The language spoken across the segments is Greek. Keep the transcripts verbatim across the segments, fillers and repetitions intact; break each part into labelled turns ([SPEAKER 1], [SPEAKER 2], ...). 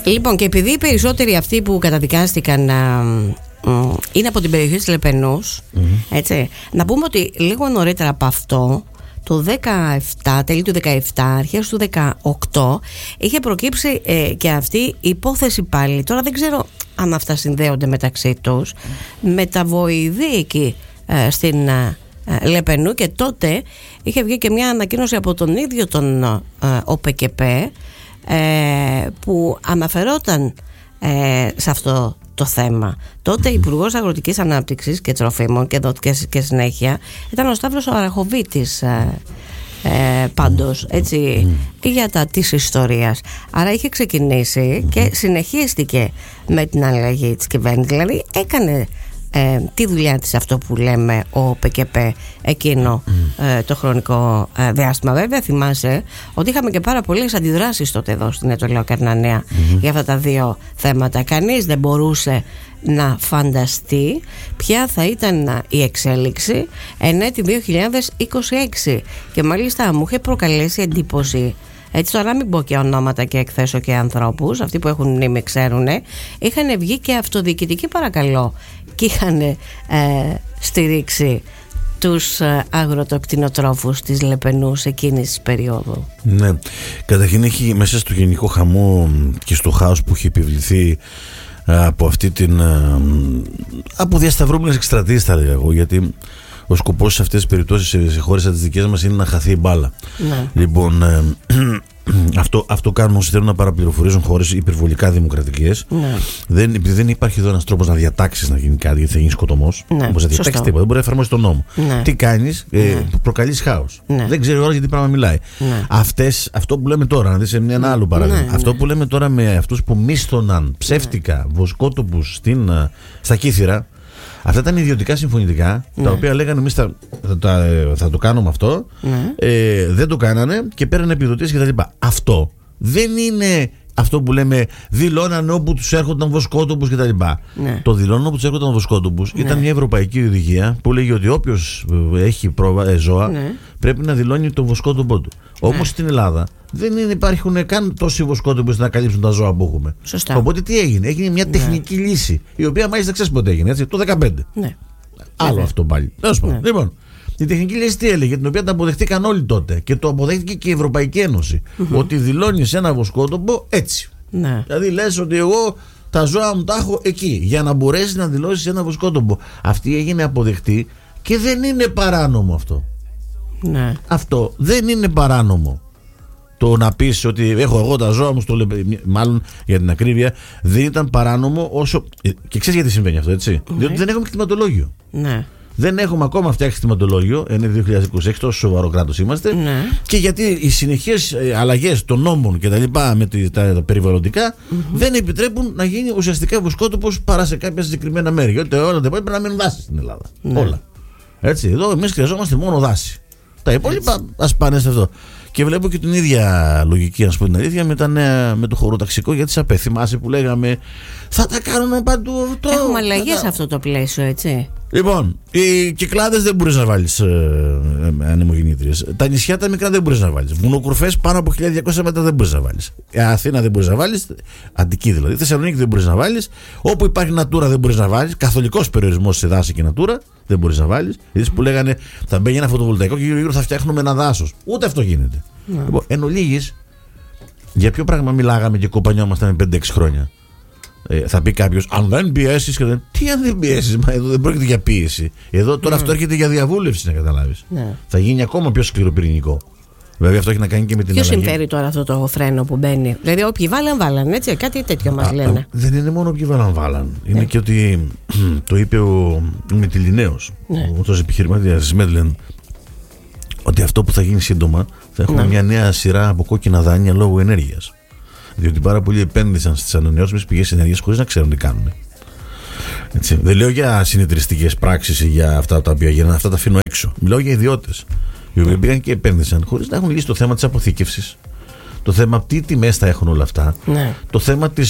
[SPEAKER 1] Λοιπόν, και επειδή οι περισσότεροι αυτοί που καταδικάστηκαν α, είναι από την περιοχή της Λεπενούς, mm-hmm. έτσι, να πούμε ότι λίγο νωρίτερα από αυτό, το δεκαεπτά, τέλη του δεκαεπτά, αρχές του δεκαοκτώ, είχε προκύψει ε, και αυτή η υπόθεση πάλι. Τώρα δεν ξέρω αν αυτά συνδέονται μεταξύ τους, με τα βοηδή εκεί ε, στην ε, Λεπενού, και τότε είχε βγει και μια ανακοίνωση από τον ίδιο τον ε, ΟΠΚΠ ε, που αναφερόταν ε, σε αυτό το θέμα. Τότε Υπουργός Αγροτικής Ανάπτυξης και Τροφίμων, και δόθηκε και συνέχεια, ήταν ο Σταύρος ο Αραχοβίτης ε, ε, πάντως, έτσι, για τα της ιστορίας. Άρα είχε ξεκινήσει και συνεχίστηκε με την αλλαγή της κυβέρνησης. Δηλαδή έκανε ε, τη δουλειά της, αυτό που λέμε ο ΠΚΠ εκείνο ε, το χρονικό ε, διάστημα. Βέβαια θυμάσαι ότι είχαμε και πάρα πολλές αντιδράσεις τότε εδώ στην Αιτωλεοκαρνανία mm-hmm. για αυτά τα δύο θέματα. Κανείς δεν μπορούσε να φανταστεί ποια θα ήταν η εξέλιξη εν έτη δύο χιλιάδες είκοσι έξι, και μάλιστα μου είχε προκαλέσει εντύπωση, έτσι, τώρα μην πω και ονόματα και εκθέσω και ανθρώπους, αυτοί που έχουν μνήμη ξέρουν, είχαν βγει και αυτοδιοικητικοί, παρακαλώ, και είχαν ε, στηρίξει τους ε, αγροτοκτηνοτρόφους της Λεπενούς εκείνης της περίοδου. Ναι,
[SPEAKER 2] καταρχήν έχει μέσα στο γενικό χαμό και στο χάος που έχει επιβληθεί από αυτή την από διασταυρούμενες εκστρατείες, θα λέγα εγώ, γιατί ο σκοπός σε αυτές τις περιπτώσεις σε χώρες σαν τις δικές μας είναι να χαθεί η μπάλα. Ναι. Λοιπόν, ε, αυτό, αυτό κάνουν όσοι θέλουν να παραπληροφορίζουν χώρες υπερβολικά δημοκρατικές. Ναι. Δεν, επειδή δεν υπάρχει εδώ ένας τρόπος να διατάξεις να γίνει κάτι, γιατί θα γίνει σκοτωμός. Ναι. Όπως να διατάξεις τίποτα, δεν μπορεί να εφαρμόσει τον νόμο. Ναι. Τι κάνεις, ε, ναι. προκαλείς χάος. Ναι. Δεν ξέρει ο άλλος γιατί πράγμα μιλάει. Ναι. Αυτές, αυτό που λέμε τώρα, να δεις σε ένα άλλο παράδειγμα. Ναι, αυτό ναι. που λέμε τώρα με αυτούς που μίσθωναν ψεύτικα ναι. βοσκότοπους στα Κύθυρα. Αυτά ήταν ιδιωτικά συμφωνητικά, ναι. τα οποία λέγανε εμείς θα, θα, θα το κάνουμε αυτό, ναι. ε, δεν το κάνανε και πέρανε επιδοτήσεις κτλ. Αυτό δεν είναι αυτό που λέμε δηλώνανε όπου τους έρχονταν βοσκότοπους κτλ. Ναι. Το δηλώνουν όπου τους έρχονταν βοσκότοπους ναι. ήταν μια ευρωπαϊκή οδηγία που λέγει ότι όποιος έχει πρόβα, ζώα ναι. πρέπει να δηλώνει το βοσκότοπό του. Ναι. Όμως στην Ελλάδα δεν είναι, υπάρχουν καν τόσοι βοσκότοποι να καλύψουν τα ζώα που έχουμε. Σωστά. Οπότε τι έγινε, έγινε μια τεχνική ναι. λύση, η οποία μάλιστα ξέρεις πότε έγινε, έτσι, το δεκαπέντε. Ναι. Άλλο ναι. αυτό πάλι. Ναι. Λοιπόν, η τεχνική λύση τι έλεγε, την οποία τα αποδεχτήκαν όλοι τότε και το αποδέχτηκε και η Ευρωπαϊκή Ένωση. Mm-hmm. Ότι δηλώνεις ένα βοσκότοπο έτσι. Ναι. Δηλαδή λες ότι εγώ τα ζώα μου τα έχω εκεί, για να μπορέσεις να δηλώσεις ένα βοσκότοπο. Αυτή έγινε αποδεκτή και δεν είναι παράνομο αυτό. Ναι. Αυτό δεν είναι παράνομο. Το να πεις ότι έχω εγώ τα ζώα μου στο λεπε... μάλλον για την ακρίβεια δεν ήταν παράνομο όσο. Και ξέρεις γιατί συμβαίνει αυτό, έτσι. Ναι. Διότι δεν έχουμε κτηματολόγιο. Ναι. Δεν έχουμε ακόμα φτιάξει κτηματολόγιο, είναι δύο χιλιάδες είκοσι έξι, τόσο σοβαρό κράτος είμαστε. Ναι. Και γιατί οι συνεχείς αλλαγές των νόμων και τα λοιπά με τη, τα, τα περιβαλλοντικά mm-hmm. δεν επιτρέπουν να γίνει ουσιαστικά βοσκότοπος παρά σε κάποια συγκεκριμένα μέρη. Γιατί όλα τα πρέπει να μείνουν δάση στην Ελλάδα. Ναι. Όλα. Έτσι, εδώ εμείς χρειαζόμαστε μόνο δάση. Τα υπόλοιπα ας πάνε σε αυτό. Και βλέπω και την ίδια λογική, να σου πω την αλήθεια, με, τα νέα, με το χωροταξικό για τις ΑΠΕ. Θυμάσαι που λέγαμε θα τα κάνουν παντού αυτό.
[SPEAKER 1] Έχουμε αλλαγές σε αυτό το πλαίσιο, έτσι.
[SPEAKER 2] Λοιπόν, οι κυκλάδες δεν μπορείς να βάλεις ε, ε, ανεμογεννήτριες. Τα νησιά τα μικρά δεν μπορείς να βάλεις. Βουνοκουρφές πάνω από χίλια διακόσια μέτρα δεν μπορείς να βάλεις. Αθήνα δεν μπορείς να βάλεις. Αττική δηλαδή. Θεσσαλονίκη δεν μπορείς να βάλεις. Όπου υπάρχει Natura δεν μπορείς να βάλεις. Καθολικός περιορισμός σε δάση και Natura δεν μπορείς να βάλεις. Είδες που λέγανε θα μπαίνει ένα φωτοβολταϊκό και γύρω-γύρω θα φτιάχνουμε ένα δάσος. Ούτε αυτό γίνεται. Yeah. Λοιπόν, εν ολίγης, για ποιο πράγμα μιλάγαμε και κοπανιόμασταν με πέντε έξι χρόνια. Ε, θα πει κάποιος, αν δεν πιέσεις και δεν. Τι αν δεν πιέσεις, μα εδώ δεν πρόκειται για πίεση. Εδώ τώρα mm. αυτό έρχεται για διαβούλευση, να καταλάβεις. Yeah. Θα γίνει ακόμα πιο σκληροπυρηνικό. Βέβαια αυτό έχει να κάνει και με την
[SPEAKER 1] Ποιο
[SPEAKER 2] αλλαγή.
[SPEAKER 1] Ποιο συμφέρει τώρα αυτό το φρένο που μπαίνει? Δηλαδή, όποιοι βάλαν, βάλαν, έτσι, κάτι τέτοιο μας λένε. Α,
[SPEAKER 2] δεν είναι μόνο όποιοι βάλαν, βάλαν. Είναι yeah. και ότι το είπε ο Μυτιληναίος, yeah. ο επιχειρηματίας της Μέντλεν, ότι αυτό που θα γίνει σύντομα θα έχουμε yeah. μια νέα σειρά από κόκκινα δάνεια λόγω ενέργειας. Διότι πάρα πολλοί επένδυσαν στις ανανεώσιμες πηγές ενέργειας χωρίς να ξέρουν τι κάνουν. Έτσι. Δεν λέω για συνεταιριστικές πράξεις ή για αυτά τα οποία γίνανε, αυτά τα αφήνω έξω. Μιλάω για ιδιώτες οι οποίοι πήγαν και επένδυσαν χωρίς να έχουν λύσει το θέμα της αποθήκευσης, το θέμα τι τιμές θα έχουν όλα αυτά, ναι. το θέμα της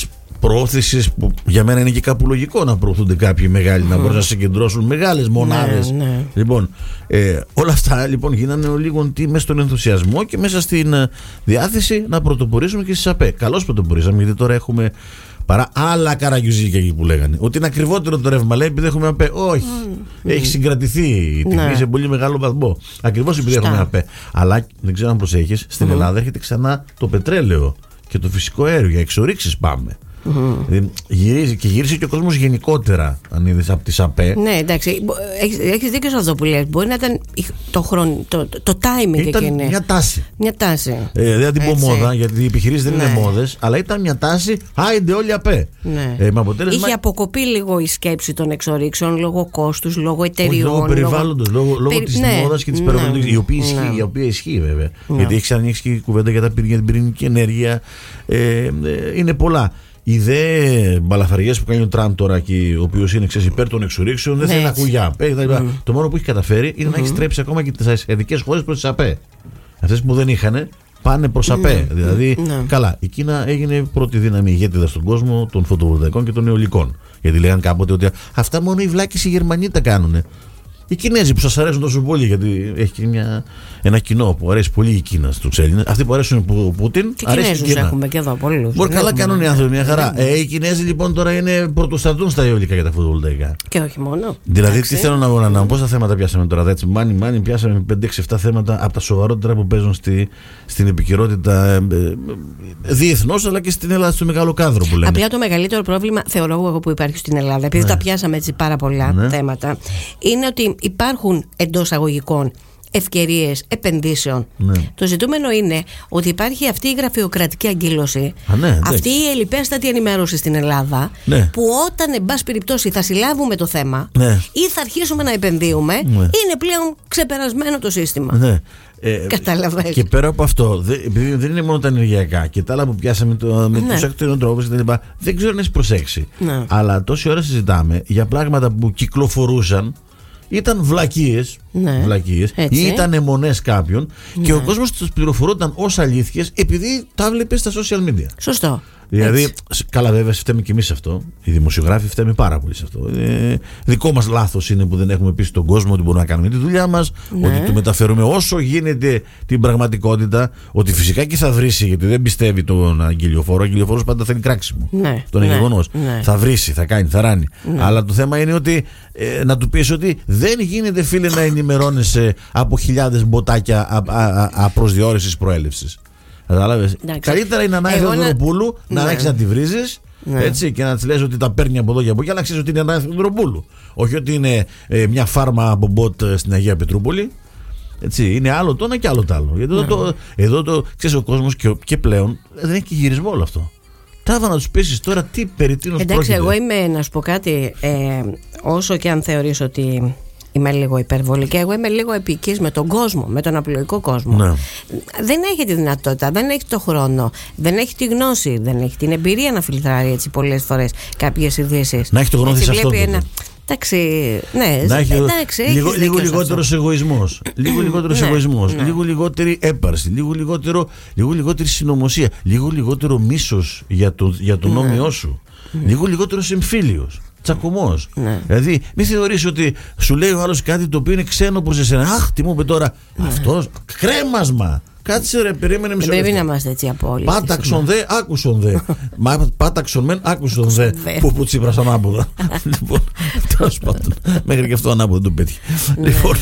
[SPEAKER 2] προώθησης που για μένα είναι και κάπου λογικό να προωθούνται κάποιοι μεγάλοι, mm. να μπορούν να συγκεντρώσουν μεγάλες μονάδες. Ναι, ναι. Λοιπόν, ε, όλα αυτά λοιπόν γίνανε λίγο μέσα στον ενθουσιασμό και μέσα στην ε, διάθεση να πρωτοπορήσουμε και στις ΑΠΕ. Καλώς πρωτοπορήσαμε, γιατί τώρα έχουμε παρά άλλα καραγκιουζίκια εκεί που λέγανε. Ότι είναι ακριβότερο το ρεύμα, λέει, επειδή έχουμε ΑΠΕ. Όχι. Mm. Έχει συγκρατηθεί η τιμή ναι. σε πολύ μεγάλο βαθμό. Ακριβώς επειδή έχουμε ΑΠΕ. Αλλά δεν ξέρω αν προσέχεις, στην mm. Ελλάδα έρχεται ξανά το πετρέλαιο και το φυσικό αέριο. Για εξορίξεις πάμε. Mm-hmm. Δηλαδή, γυρίζει και γύρισε και ο κόσμος γενικότερα, αν είδες από τις ΑΠΕ.
[SPEAKER 1] Ναι, εντάξει, έχεις, έχεις δίκιο σε αυτό που λες. Μπορεί να ήταν το, χρόνο, το, το, το timing
[SPEAKER 2] ήταν
[SPEAKER 1] εκείνη.
[SPEAKER 2] Μια τάση.
[SPEAKER 1] Μια τάση.
[SPEAKER 2] Ε, δεν την πω μόδα, γιατί οι επιχειρήσεις δεν ναι. είναι μόδες, αλλά ήταν μια τάση. Άιντε όλοι ΑΠΕ.
[SPEAKER 1] Ναι.
[SPEAKER 2] Ε, με αποτέλεσμα...
[SPEAKER 1] Είχε αποκοπεί λίγο η σκέψη των εξορίξεων λόγω κόστους, λόγω εταιριών.
[SPEAKER 2] Λόγω περιβάλλοντος, λόγω, λόγω Περι... της ναι. μόδας και της ναι. περιβαλλοντικής. Η οποία ισχύει, ναι. η οποία ισχύει βέβαια. Ναι. Γιατί έχει ανοίξει και η κουβέντα για, τα, για την πυρηνική ενέργεια. Ε, ε, είναι πολλά. Οι δε μπαλαφαριές που κάνει ο Τραμπ τώρα, και ο οποίος είναι ξέρεις, υπέρ των εξορίξεων, δεν θέλει να ακούει για ΑΠΕ. Mm. Το μόνο που έχει καταφέρει είναι mm. να έχει στρέψει ακόμα και τις ασιατικές χώρες προς τις ΑΠΕ. Αυτές που δεν είχαν πάνε προς ΑΠΕ. Mm. Δηλαδή, mm. καλά, η Κίνα έγινε πρώτη δύναμη ηγέτιδα στον κόσμο των φωτοβολταϊκών και των αιωλικών. Γιατί λέγανε κάποτε ότι αυτά μόνο οι βλάκες οι Γερμανοί τα κάνουν. Οι Κινέζοι που σας αρέσουν τόσο πολύ, γιατί έχει και μια, ένα κοινό που αρέσει πολύ η Κίνα στους Έλληνες. Αυτοί που αρέσουν που Πούτιν,
[SPEAKER 1] και αρέσει Κινέζους έχουμε και εδώ πολλούς.
[SPEAKER 2] Μπορεί καλά κάνουν οι άνθρωποι, μια χαρά. Ε, οι Κινέζοι λοιπόν τώρα είναι πρωτοστατούν στα αιωλικά και τα φωτοβολταϊκά.
[SPEAKER 1] Και όχι μόνο.
[SPEAKER 2] Δηλαδή, τι θέλω να πω, να πόσα θέματα πιάσαμε τώρα. Έτσι, μάνι, μάνι, πιάσαμε πέντε έξι επτά θέματα από τα σοβαρότερα που παίζουν στη, στην επικαιρότητα ε, ε, διεθνώς, αλλά και στην Ελλάδα, στο μεγάλο κάδρο που λέμε.
[SPEAKER 1] Απλά το μεγαλύτερο πρόβλημα, θεωρώ εγώ, που υπάρχει στην Ελλάδα, επειδή ναι. τα πιάσαμε έτσι πάρα πολλά ναι. θέματα, είναι ότι υπάρχουν εντός αγωγικών ευκαιρίες επενδύσεων. Ναι. Το ζητούμενο είναι ότι υπάρχει αυτή η γραφειοκρατική αγκύλωση, Α, ναι, αυτή η ελλιπέστατη ενημέρωση στην Ελλάδα, ναι. που όταν εν πάση περιπτώσει θα συλλάβουμε το θέμα ναι. ή θα αρχίσουμε να επενδύουμε, ναι. είναι πλέον ξεπερασμένο το σύστημα. Ναι. Ε,
[SPEAKER 2] και πέρα από αυτό, επειδή δεν είναι μόνο τα ενεργειακά και τα άλλα που πιάσαμε το, με ναι. τους ακτινοτρόπους κτλ., δεν ξέρω αν έχεις προσέξει. Ναι. Αλλά τόση ώρα συζητάμε για πράγματα που κυκλοφορούσαν. Ήταν βλακίες, ναι, βλακίες ή ήταν αιμονές κάποιων ναι. και ο κόσμος τους πληροφορούνταν ως αλήθειες επειδή τα βλέπε στα social media.
[SPEAKER 1] Σωστό.
[SPEAKER 2] Δηλαδή, έτσι. Καλά, βέβαια, φταίμε και εμείς σε αυτό. Οι δημοσιογράφοι φταίμε πάρα πολύ σε αυτό. Ε, δικό μας λάθος είναι που δεν έχουμε πει στον κόσμο ότι μπορούμε να κάνουμε τη δουλειά μας, ναι. ότι του μεταφέρουμε όσο γίνεται την πραγματικότητα. Ότι φυσικά και θα βρίσει, γιατί δεν πιστεύει τον αγγελιοφόρο. Ο αγγελιοφόρος πάντα θέλει κράξιμο. Ναι. Το είναι ναι. γεγονός. Ναι. Θα βρίσει, θα κάνει, θα ράνει. Ναι. Αλλά το θέμα είναι ότι ε, να του πεις ότι δεν γίνεται, φίλε, να ενημερώνεσαι από χιλιάδες μποτάκια απροσδιορίσης προέλευσης. Κατάλαβες. Καλύτερα είναι να είναι Θεοδωροπούλου, να άρχισεις να τη βρίζεις ναι. έτσι, και να τη λες ότι τα παίρνει από εδώ και από εκεί, αλλά να ξέρεις ότι είναι ένα Θεοδωροπούλου. Όχι ότι είναι ε, μια φάρμα από μποτ στην Αγία Πετρούπολη. Έτσι, είναι άλλο το ένα και άλλο το άλλο. Γιατί ναι. εδώ, το, εδώ το ξέρεις, ο κόσμος και, και πλέον δεν έχει και γυρισμό όλο αυτό. Τάβα να τους πείσεις τώρα τι περί τίνος πρόκειται.
[SPEAKER 1] Εντάξει, εγώ είμαι, να σου πω κάτι, ε, όσο και αν θεωρείς ότι είμαι λίγο υπερβολική, εγώ είμαι λίγο επικής με τον κόσμο, με τον απλοϊκό κόσμο. Ναι. Δεν έχει τη δυνατότητα, δεν έχει το χρόνο, δεν έχει τη γνώση, δεν έχει την εμπειρία να φιλτράρει έτσι πολλές φορές κάποιες ειδήσεις.
[SPEAKER 2] Να έχει το γνώση σε αυτό. Ένα...
[SPEAKER 1] Εντάξει, ναι,
[SPEAKER 2] να έχει...
[SPEAKER 1] εντάξει,
[SPEAKER 2] λίγο, λίγο λιγότερος εγωισμός, λίγο λιγότερος ναι, εγωισμός, ναι. λίγο λιγότερη έπαρση, λίγο, λιγότερο, λίγο λιγότερη συνωμοσία, λίγο λιγότερο μίσος για, το, για τον ναι. όμοιό σου, ναι. λίγο λιγότερος εμφύλιος. Τσακωμός. Ναι. Δηλαδή, μην θεωρείς ότι σου λέει ο άλλος κάτι το οποίο είναι ξένο προς εσένα. Αχ, τι μου είπε τώρα. Ναι. Αυτός, κρέμασμα. Κάτσε ρε, περίμενε μισό λεπτό.
[SPEAKER 1] Δεν πρέπει να είμαστε έτσι απόλυτοι.
[SPEAKER 2] Πάταξον δε, άκουσον δε. Μα πάταξον μεν, άκουσον δε. Που που Τσίπρας ανάποδα. Λοιπόν, τέλος πάντων. Μέχρι και αυτό ανάποδα τον πέτυχε. Λοιπόν,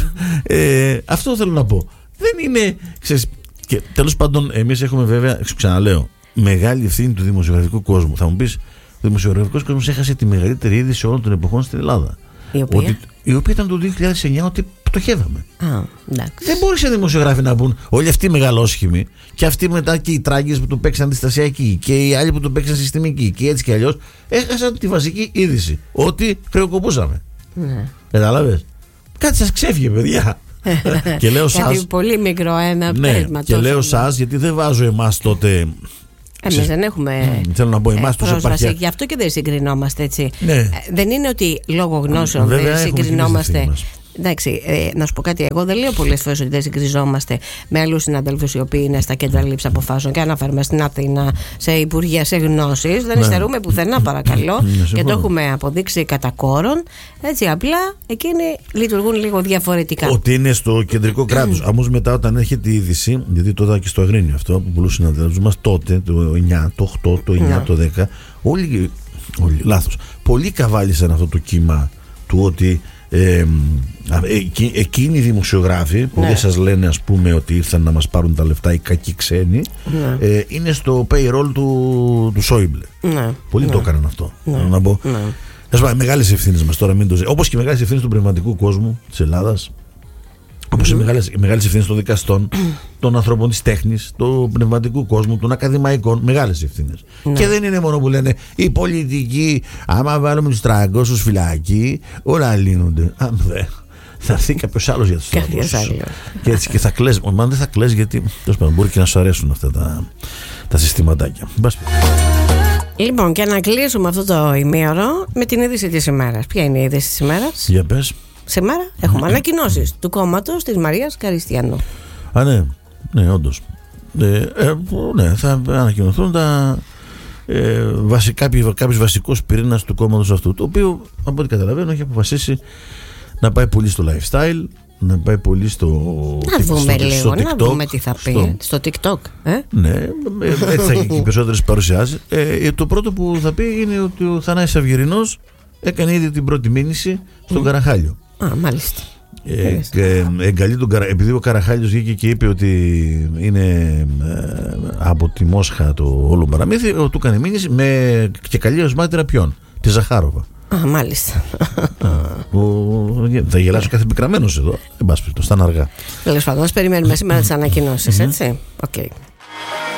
[SPEAKER 2] αυτό θέλω να πω. Δεν είναι. Και τέλος πάντων, εμείς έχουμε βέβαια, ξαναλέω, μεγάλη ευθύνη του δημοσιογραφικού κόσμου. Θα μου πεις. Ο δημοσιογραφικός κόσμος έχασε τη μεγαλύτερη είδηση όλων των εποχών στην Ελλάδα.
[SPEAKER 1] Η οποία,
[SPEAKER 2] ότι, η οποία ήταν το δύο χιλιάδες εννιά ότι πτωχεύαμε.
[SPEAKER 1] Α, δεν
[SPEAKER 2] μπορούσε οι δημοσιογράφοι να πούν όλοι αυτοί οι μεγαλόσχημοι και αυτοί μετά και οι τράγκες που του παίξαν αντιστασιακοί και οι άλλοι που του παίξαν συστημική και έτσι και αλλιώς έχασαν τη βασική είδηση. Ότι χρεοκοπούσαμε. Ναι. Κατάλαβες. Κάτι σας ξέφυγε, παιδιά. Και λέω σας.
[SPEAKER 1] Κάτι πολύ μικρό ένα
[SPEAKER 2] ναι, και λέω σας γιατί δεν βάζω εμάς τότε.
[SPEAKER 1] Εμείς δεν έχουμε
[SPEAKER 2] mm, θέλω να πω, εμάς
[SPEAKER 1] πρόσβαση,
[SPEAKER 2] επαρχία...
[SPEAKER 1] γι' αυτό και δεν συγκρινόμαστε έτσι.
[SPEAKER 2] Ναι.
[SPEAKER 1] Δεν είναι ότι λόγω γνώσεων δεν συγκρινόμαστε. εντάξει, ε, να σου πω κάτι. Εγώ δεν λέω πολλές φορές ότι δεν συγκριζόμαστε με άλλους συναδέλφους οι οποίοι είναι στα κέντρα λήψη αποφάσεων και αναφέρουμε στην Αθήνα, σε υπουργεία, σε γνώσεις. Δεν υστερούμε ναι. πουθενά, παρακαλώ. Και το έχουμε αποδείξει κατά κόρον. Έτσι, απλά εκείνοι λειτουργούν λίγο διαφορετικά.
[SPEAKER 2] Ότι είναι στο κεντρικό κράτος. Όμως μετά, όταν έρχεται η είδηση, γιατί το είδα και στο Αγρίνιο αυτό, που πολλούς συναδέλφους μας τότε, το εννιά, το οκτώ, το εννιά, ναι. το δέκα, όλοι, όλοι λάθος. Πολλοί καβάλισαν αυτό το κύμα του ότι ε, εκει, εκείνοι οι δημοσιογράφοι που ναι. δεν σας λένε, ας πούμε, ότι ήρθαν να μας πάρουν τα λεφτά οι κακοί ξένοι, ναι. ε, είναι στο payroll του, του Σόιμπλε. Ναι. Πολλοί ναι. το έκαναν αυτό. Ναι. Να πω. Ναι. Πούμε, μεγάλες ευθύνες μας τώρα, μην το όπως και οι μεγάλες ευθύνες του πνευματικού κόσμου της Ελλάδας, όπως mm-hmm. οι μεγάλες, οι μεγάλες ευθύνες των δικαστών, των ανθρώπων της τέχνης, του πνευματικού κόσμου, των ακαδημαϊκών, μεγάλες ευθύνες. Mm-hmm. Και δεν είναι μόνο που λένε οι πολιτικοί, άμα βάλουμε τους τριακόσιους φυλακοί, όλα λύνονται. Αν δε, θα έρθει κάποιος άλλος για τους τριακόσιους. Και έτσι και θα κλαις, μα δεν θα κλαις, γιατί πάντων, μπορεί και να σου αρέσουν αυτά τα, τα συστηματάκια.
[SPEAKER 1] Λοιπόν, και να κλείσουμε αυτό το ημίωρο με την είδηση της ημέρας. Ποια είναι η είδηση της ημέρας?
[SPEAKER 2] Για πες.
[SPEAKER 1] Σήμερα έχουμε ανακοινώσεις του κόμματος της Μαρίας Καριστιανού.
[SPEAKER 2] Α, ναι, ναι, όντως. Ε, ε, ναι, θα ανακοινωθούν τα, ε, βασι, κάποιος, κάποιος βασικός πυρήνας του κόμματος αυτού, το οποίο, από ό,τι καταλαβαίνω, έχει αποφασίσει να πάει πολύ στο lifestyle, να πάει πολύ στο,
[SPEAKER 1] να δούμε
[SPEAKER 2] στο,
[SPEAKER 1] λίγο,
[SPEAKER 2] στο
[SPEAKER 1] να
[SPEAKER 2] TikTok,
[SPEAKER 1] δούμε τι θα πει στο, στο TikTok ε?
[SPEAKER 2] Ναι, έτσι θα έχει και περισσότερες παρουσιάσεις. ε, Το πρώτο που θα πει είναι ότι ο Θανάσης Αυγερινός έκανε ήδη την πρώτη μήνυση στον mm. Καραχάλιο.
[SPEAKER 1] Α, μάλιστα.
[SPEAKER 2] Ε, ε, εγκαλεί τον Καρα... Επειδή ο Καραχάλιος βγήκε και είπε ότι είναι ε, από τη Μόσχα το όλο παραμύθι, του έκανε μήνυση με και καλή ως μάρτυρα ποιον? Τη Ζαχάροβα.
[SPEAKER 1] Α, μάλιστα.
[SPEAKER 2] Ο... Θα γελάσω κάθε πικραμένος εδώ. Εν πάση περιπτώσει, θα είναι αργά.
[SPEAKER 1] Τέλος πάντων, ας περιμένουμε σήμερα τις ανακοινώσεις, έτσι. Οκ. Okay.